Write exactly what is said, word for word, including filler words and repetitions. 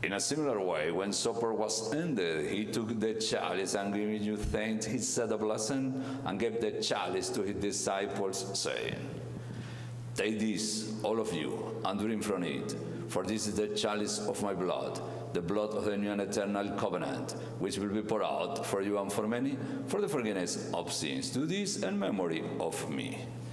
In a similar way, when supper was ended, he took the chalice and giving you thanks, he said a blessing and gave the chalice to his disciples, saying, "Take this, all of you, and drink from it, for this is the chalice of my blood, the blood of the new and eternal covenant, which will be poured out for you and for many for the forgiveness of sins. Do this in memory of me."